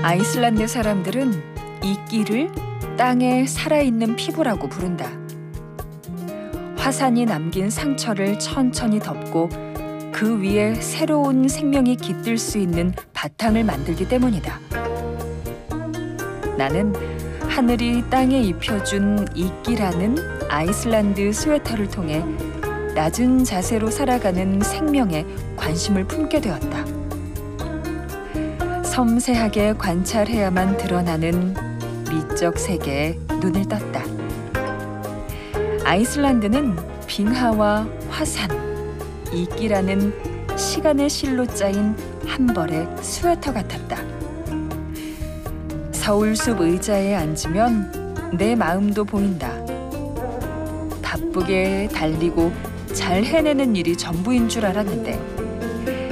아이슬란드 사람들은 이끼를 땅에 살아있는 피부라고 부른다. 화산이 남긴 상처를 천천히 덮고 그 위에 새로운 생명이 깃들 수 있는 바탕을 만들기 때문이다. 나는 하늘이 땅에 입혀준 이끼라는 아이슬란드 스웨터를 통해 낮은 자세로 살아가는 생명에 관심을 품게 되었다. 섬세하게 관찰해야만 드러나는 미적 세계에 눈을 떴다. 아이슬란드는 빙하와 화산, 이끼라는 시간의 실로 짜인 한 벌의 스웨터 같았다. 서울숲 의자에 앉으면 내 마음도 보인다. 바쁘게 달리고 잘 해내는 일이 전부인 줄 알았는데